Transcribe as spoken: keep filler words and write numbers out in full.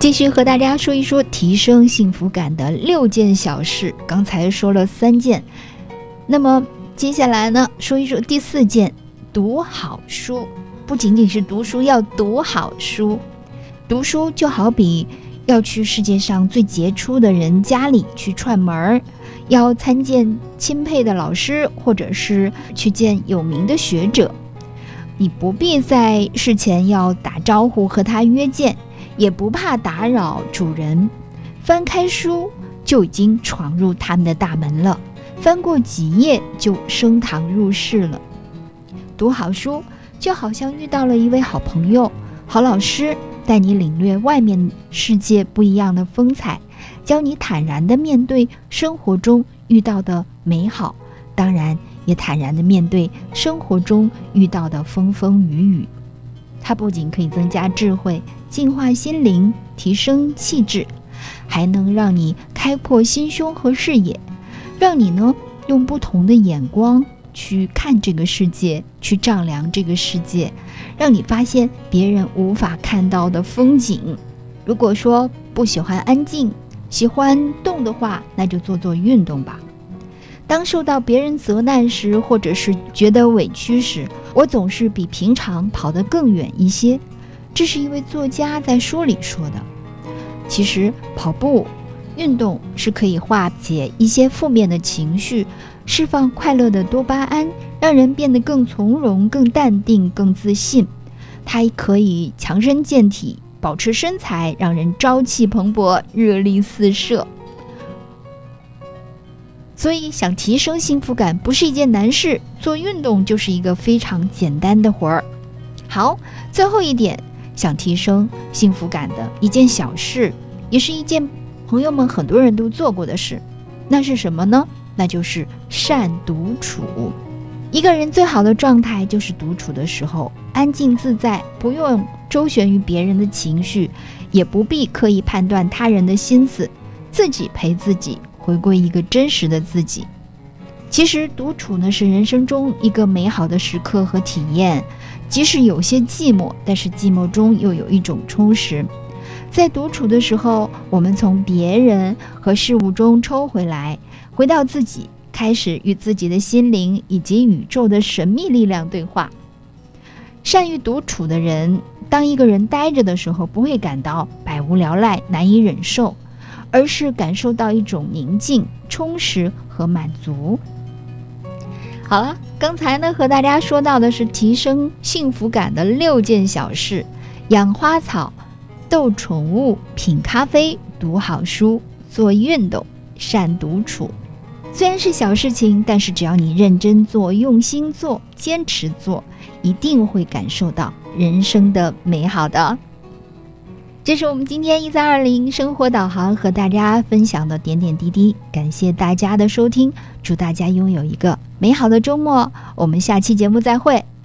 继续和大家说一说提升幸福感的六件小事，刚才说了三件，那么接下来呢，说一说第四件，读好书。不仅仅是读书，要读好书。读书就好比要去世界上最杰出的人家里去串门，要参见钦佩的老师，或者是去见有名的学者。你不必在事前要打招呼和他约见，也不怕打扰主人，翻开书就已经闯入他们的大门了，翻过几页就升堂入室了。读好书就好像遇到了一位好朋友、好老师，带你领略外面世界不一样的风采，教你坦然地面对生活中遇到的美好，当然也坦然地面对生活中遇到的风风雨雨。它不仅可以增加智慧、净化心灵、提升气质，还能让你开阔心胸和视野，让你呢用不同的眼光去看这个世界，去丈量这个世界，让你发现别人无法看到的风景。如果说不喜欢安静，喜欢动的话，那就做做运动吧。当受到别人责难时，或者是觉得委屈时，我总是比平常跑得更远一些。这是一位作家在书里说的。其实跑步运动是可以化解一些负面的情绪，释放快乐的多巴胺，让人变得更从容、更淡定、更自信。它可以强身健体，保持身材，让人朝气蓬勃、热力四射。所以想提升幸福感不是一件难事，做运动就是一个非常简单的活儿。好，最后一点，想提升幸福感的一件小事，也是一件朋友们很多人都做过的事，那是什么呢？那就是善独处。一个人最好的状态就是独处的时候，安静自在，不用周旋于别人的情绪，也不必刻意判断他人的心思，自己陪自己，回归一个真实的自己。其实独处呢，是人生中一个美好的时刻和体验，即使有些寂寞，但是寂寞中又有一种充实。在独处的时候，我们从别人和事物中抽回来，回到自己，开始与自己的心灵以及宇宙的神秘力量对话。善于独处的人，当一个人呆着的时候，不会感到百无聊赖、难以忍受，而是感受到一种宁静、充实和满足。好了，刚才呢和大家说到的是提升幸福感的六件小事：养花草、逗宠物、品咖啡、读好书、做运动、善独处。虽然是小事情，但是只要你认真做、用心做、坚持做，一定会感受到人生的美好的。这是我们今天一三二零生活导航和大家分享的点点滴滴，感谢大家的收听，祝大家拥有一个美好的周末，我们下期节目再会。